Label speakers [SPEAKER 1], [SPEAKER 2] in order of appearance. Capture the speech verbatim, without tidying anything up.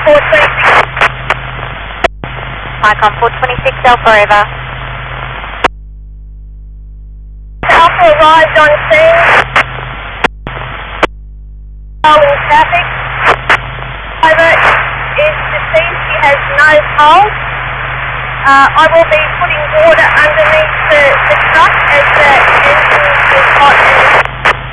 [SPEAKER 1] four twenty-six.
[SPEAKER 2] Icon four twenty-six, Alpha over.
[SPEAKER 1] Alpha arrived on scene. In traffic. Over is deceased. She has no pulse. Uh, I will be putting water underneath the, the truck as the engine is hot and